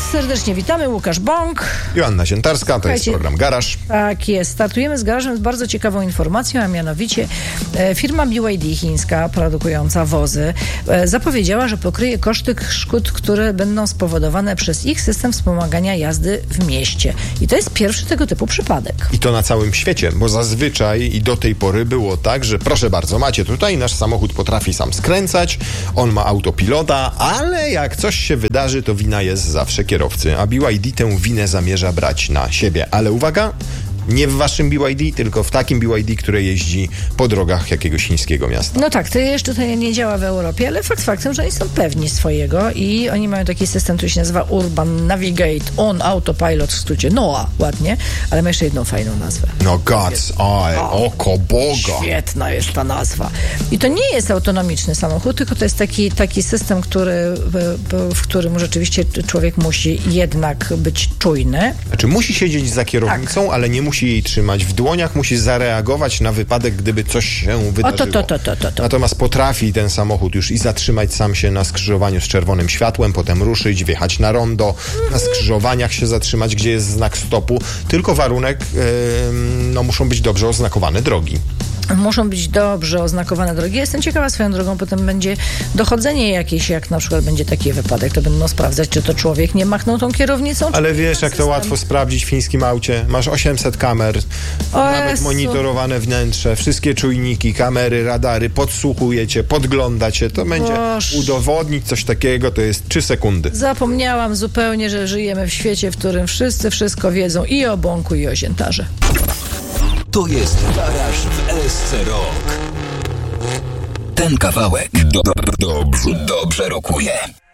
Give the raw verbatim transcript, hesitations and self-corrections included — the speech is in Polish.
serdecznie witamy, Łukasz Bąk. Joanna Ziętarska, to Słuchajcie, jest program Garaż. Tak jest. Startujemy z garażem z bardzo ciekawą informacją, a mianowicie e, firma B Y D chińska, produkująca wozy, e, zapowiedziała, że pokryje koszty szkód, które będą spowodowane przez ich system wspomagania jazdy w mieście. I to jest pierwszy tego typu przypadek. I to na całym świecie, bo zazwyczaj i do tej pory było tak, że proszę bardzo, macie tutaj, nasz samochód potrafi sam skręcać, on ma autopilota, ale jak coś się wydarzy, to wina jest zawsze kierowcy, a B Y D tę winę zamierza brać na siebie. Ale uwaga, nie w waszym B Y D, tylko w takim B Y D, które jeździ po drogach jakiegoś chińskiego miasta. No tak, to jeszcze to nie działa w Europie, ale fakt faktem, że oni są pewni swojego i oni mają taki system, który się nazywa Urban Navigate on Autopilot, w skrócie N O A, ładnie, ale ma jeszcze jedną fajną nazwę. No God's Eye, oko Boga. Świetna jest ta nazwa. I to nie jest autonomiczny samochód, tylko to jest taki, taki system, który, w, w którym rzeczywiście człowiek musi jednak być czujny. Znaczy musi siedzieć za kierownicą, tak, ale nie musi jej trzymać w dłoniach, musi zareagować na wypadek, gdyby coś się wydarzyło. O, to, to, to, to, to. Natomiast potrafi ten samochód już i zatrzymać sam się na skrzyżowaniu z czerwonym światłem, potem ruszyć, wjechać na rondo, na skrzyżowaniach się zatrzymać, gdzie jest znak stopu. Tylko warunek, yy, no muszą być dobrze oznakowane drogi. Muszą być dobrze oznakowane drogi. Jestem ciekawa swoją drogą, potem będzie dochodzenie jakieś, jak na przykład będzie taki wypadek, to będą sprawdzać, czy to człowiek nie machnął tą kierownicą. Ale wiesz, jak to łatwo sprawdzić w fińskim aucie. Masz osiemset kamer, o nawet Jezu. monitorowane wnętrze, wszystkie czujniki, kamery, radary, podsłuchujecie, podglądacie. To będzie Boż. udowodnić coś takiego, to jest trzy sekundy. Zapomniałam zupełnie, że żyjemy w świecie, w którym wszyscy wszystko wiedzą i o Bąku, i o Ziętarze. To jest Garaż w S C Rock. Ten kawałek do, do, dobrze, dobrze rokuje.